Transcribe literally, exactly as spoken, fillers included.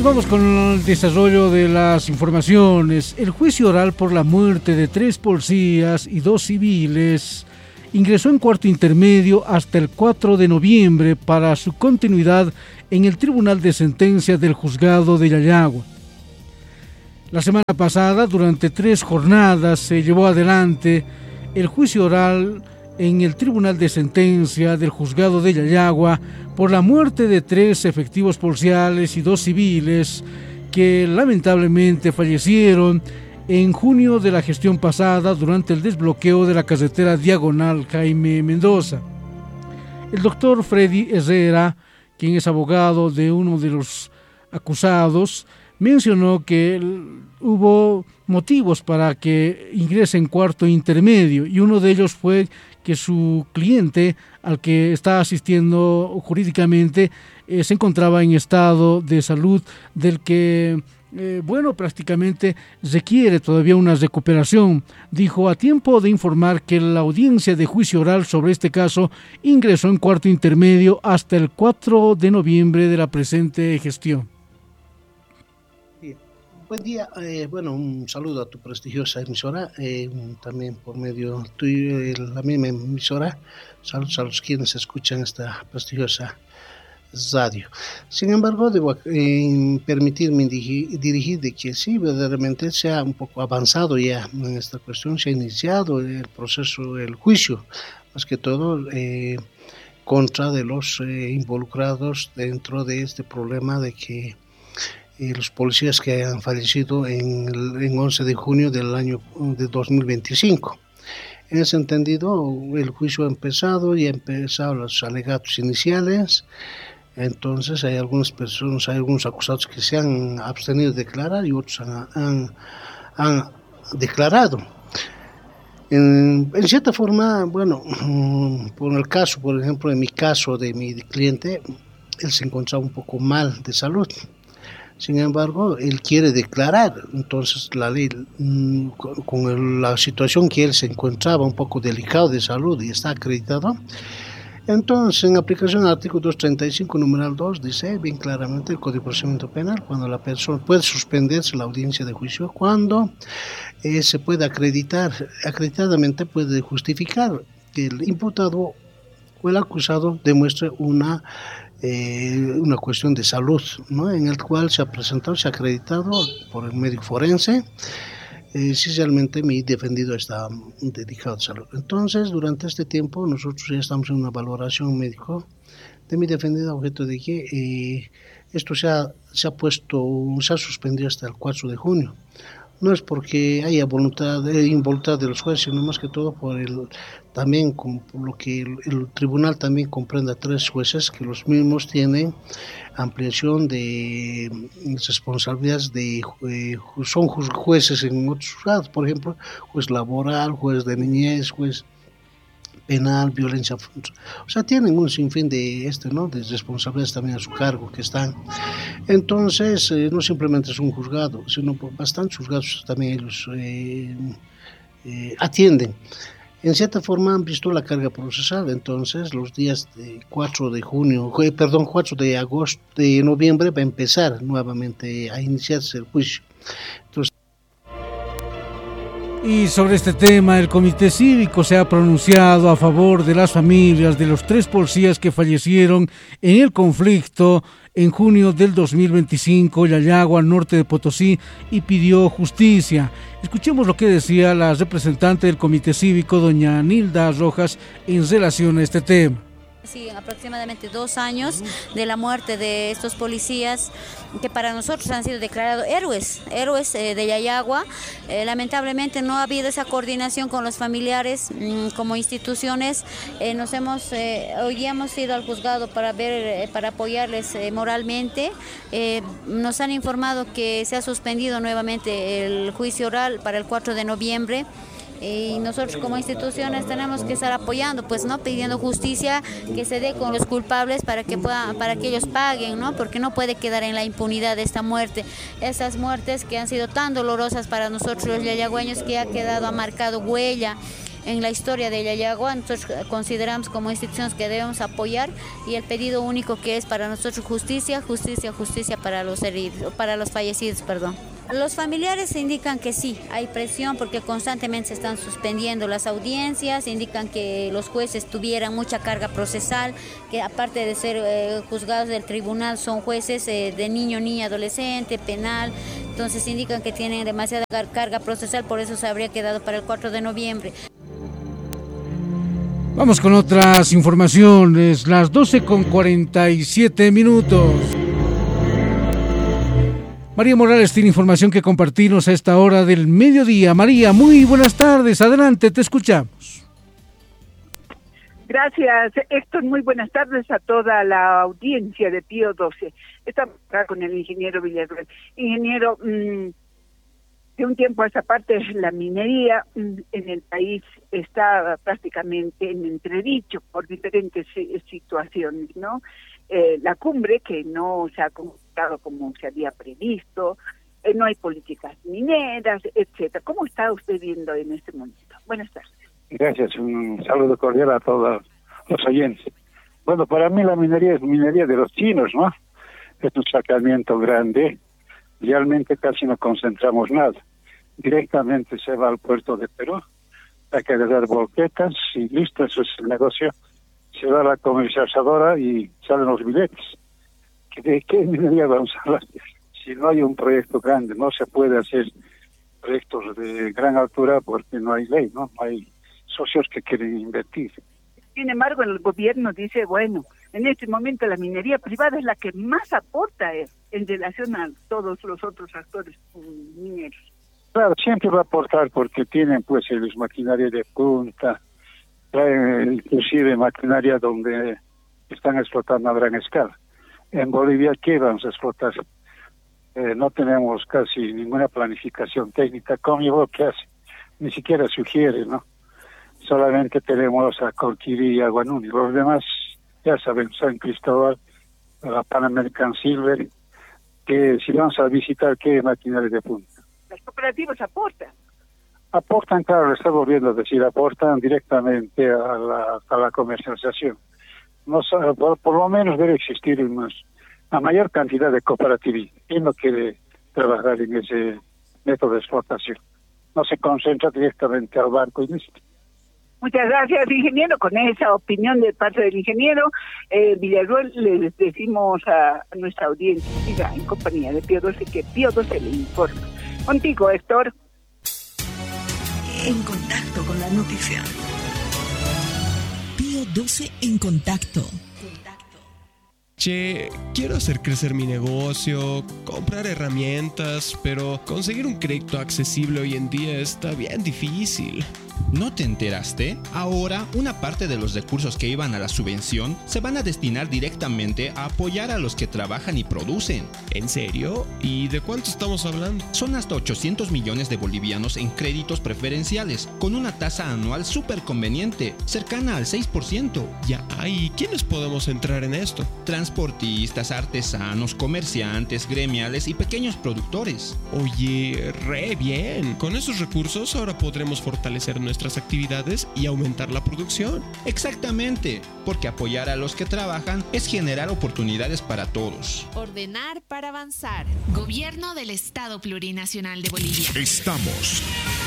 vamos con el desarrollo de las informaciones. El juicio oral por la muerte de tres policías y dos civiles ingresó en cuarto intermedio hasta el cuatro de noviembre para su continuidad en el Tribunal de Sentencia del Juzgado de Yayagua. La semana pasada, durante tres jornadas, se llevó adelante el juicio oral en el Tribunal de Sentencia del Juzgado de Yayagua por la muerte de tres efectivos policiales y dos civiles que lamentablemente fallecieron en junio de la gestión pasada durante el desbloqueo de la carretera diagonal Jaime Mendoza. El doctor Freddy Herrera, quien es abogado de uno de los acusados, mencionó que hubo motivos para que ingrese en cuarto intermedio y uno de ellos fue que su cliente al que está asistiendo jurídicamente eh, se encontraba en estado de salud del que, eh, bueno, prácticamente requiere todavía una recuperación. Dijo a tiempo de informar que la audiencia de juicio oral sobre este caso ingresó en cuarto intermedio hasta el cuatro de noviembre de la presente gestión. Buen día, eh, bueno, un saludo a tu prestigiosa emisora, eh, también por medio tuyo, eh, la misma emisora, saludos a los quienes escuchan esta prestigiosa radio. Sin embargo, debo eh, permitirme dirigir, dirigir de que sí, verdaderamente se ha un poco avanzado ya en esta cuestión, se ha iniciado el proceso, el juicio, más que todo eh, contra de los eh, involucrados dentro de este problema de que y los policías que han fallecido en el en once de junio del año de dos mil veinticinco. En ese entendido, el juicio ha empezado y ha empezado los alegatos iniciales. Entonces hay algunas personas, hay algunos acusados que se han abstenido de declarar y otros han, han, han declarado. En, en cierta forma, bueno, por el caso, por ejemplo, en mi caso de mi cliente, él se encontraba un poco mal de salud. Sin embargo, él quiere declarar, entonces la ley, con el, la situación que él se encontraba un poco delicado de salud y está acreditado, entonces en aplicación al artículo doscientos treinta y cinco, numeral dos, dice bien claramente el Código de Procedimiento Penal, cuando la persona puede suspenderse la audiencia de juicio, cuando eh, se puede acreditar, acreditadamente puede justificar que el imputado o el acusado demuestre una Eh, una cuestión de salud, ¿no? En el cual se ha presentado, se ha acreditado por el médico forense eh, si realmente mi defendido está dedicado a salud. Entonces, durante este tiempo, nosotros ya estamos en una valoración médico de mi defendido, objeto de que eh, esto se ha, se ha puesto, se ha suspendido hasta el cuatro de junio. No es porque haya voluntad, eh, involuntad de los jueces, sino más que todo por el también con, por lo que el, el tribunal también comprende a tres jueces que los mismos tienen ampliación de responsabilidades de eh, son jueces en otros juzgados, por ejemplo, juez laboral, juez de niñez, juez penal, violencia, o sea, tienen un sinfín de este, ¿no? De responsabilidades también a su cargo que están. Entonces, eh, no simplemente es un juzgado, sino por bastantes juzgados también ellos eh, eh, atienden. En cierta forma han visto la carga procesal, entonces los días de cuatro de junio, eh, perdón, cuatro de agosto, de noviembre va a empezar nuevamente a iniciarse el juicio. Entonces, y sobre este tema, el Comité Cívico se ha pronunciado a favor de las familias de los tres policías que fallecieron en el conflicto en junio del dos mil veinticinco, Yayagua, al norte de Potosí, y pidió justicia. Escuchemos lo que decía la representante del Comité Cívico, doña Nilda Rojas, en relación a este tema. Sí, aproximadamente dos años de la muerte de estos policías que para nosotros han sido declarados héroes, héroes eh, de Yayagua. Eh, lamentablemente no ha habido esa coordinación con los familiares mmm, como instituciones. Eh, nos hemos, eh, hoy hemos ido al juzgado para ver, eh, para apoyarles eh, moralmente. Eh, nos han informado que se ha suspendido nuevamente el juicio oral para el cuatro de noviembre. Y nosotros como instituciones tenemos que estar apoyando, pues, ¿no? Pidiendo justicia, que se dé con los culpables para que puedan, para que ellos paguen, ¿no? Porque no puede quedar en la impunidad esta muerte, esas muertes que han sido tan dolorosas para nosotros los yayagüeños, que ha quedado, ha marcado huella en la historia de Yayagua. Nosotros consideramos como instituciones que debemos apoyar, y el pedido único que es para nosotros justicia, justicia, justicia para los heridos, para los fallecidos, perdón. Los familiares indican que sí, hay presión porque constantemente se están suspendiendo las audiencias, indican que los jueces tuvieran mucha carga procesal, que aparte de ser eh, juzgados del tribunal son jueces eh, de niño, niña, adolescente, penal, entonces indican que tienen demasiada carga procesal, por eso se habría quedado para el cuatro de noviembre. Vamos con otras informaciones, las doce con cuarenta y siete minutos. María Morales tiene información que compartirnos a esta hora del mediodía. María, muy buenas tardes, adelante, te escuchamos. Gracias, Héctor, muy buenas tardes a toda la audiencia de Pío doce. Estamos acá con el ingeniero Villarreal. Ingeniero, mmm, de un tiempo a esta parte la minería mmm, en el país está prácticamente en entredicho por diferentes eh, situaciones, ¿no? Eh, la cumbre que no se ha concretado como se había previsto, eh, no hay políticas mineras, etcétera. ¿Cómo está usted viendo en este momento? Buenas tardes. Gracias, un saludo cordial a todos los oyentes. Bueno, para mí la minería es minería de los chinos, ¿no? Es un sacamiento grande, realmente casi no concentramos nada. Directamente se va al puerto de Perú, hay que agarrar volquetas y listo, eso es el negocio. Se va a la comercializadora y salen los billetes. ¿De qué minería vamos a hablar? Si no hay un proyecto grande, no se puede hacer proyectos de gran altura porque no hay ley, ¿no? Hay socios que quieren invertir. Sin embargo, el gobierno dice, bueno, en este momento la minería privada es la que más aporta eh, en relación a todos los otros actores mineros. Claro, siempre va a aportar porque tienen pues los maquinarias de punta, traen inclusive maquinaria donde están explotando a gran escala. En Bolivia, ¿qué vamos a explotar? Eh, no tenemos casi ninguna planificación técnica. ¿Cómo qué hace? Ni siquiera sugiere, ¿no? Solamente tenemos a Colquiri y a Guanuni. Los demás, ya saben, San Cristóbal, la Pan American Silver, que si vamos a visitar, ¿qué maquinaria de punta? Las cooperativas aportan. Aportan, claro, le está volviendo a decir, aportan directamente a la, a la comercialización. No, por, por lo menos debe existir una, una mayor cantidad de cooperativismo. ¿Quién no quiere trabajar en ese método de explotación? No se concentra directamente al banco y listo. Muchas gracias, ingeniero. Con esa opinión de parte del ingeniero eh, Villarreal, les decimos a, a nuestra audiencia, siga en compañía de Pío doce, que Pío doce le informa. Contigo, Héctor. En contacto con la noticia. Pío doce en contacto. Che, quiero hacer crecer mi negocio, comprar herramientas, pero conseguir un crédito accesible hoy en día está bien difícil. ¿No te enteraste? Ahora, una parte de los recursos que iban a la subvención se van a destinar directamente a apoyar a los que trabajan y producen. ¿En serio? ¿Y de cuánto estamos hablando? Son hasta ochocientos millones de bolivianos en créditos preferenciales, con una tasa anual súper conveniente, cercana al seis por ciento. Ya, ¿y quiénes podemos entrar en esto? Transportistas, artesanos, comerciantes, gremiales y pequeños productores. Oye, re bien. Con esos recursos ahora podremos fortalecer nuestras actividades y aumentar la producción. Exactamente, porque apoyar a los que trabajan es generar oportunidades para todos. Ordenar para avanzar. Gobierno del Estado Plurinacional de Bolivia. Estamos